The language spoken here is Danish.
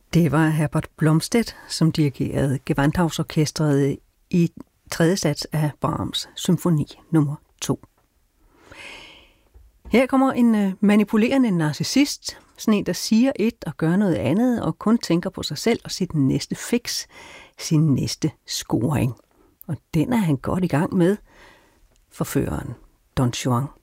Det var Herbert Blomstedt, som dirigerede Gewandhausorkestret i 3. sats af Brahms symfoni nummer 2. Her kommer en manipulerende narcissist, sådan en, der siger et og gør noget andet, og kun tænker på sig selv og sit næste fix, sin næste scoring. Og den er han godt i gang med, forføreren Don Juan.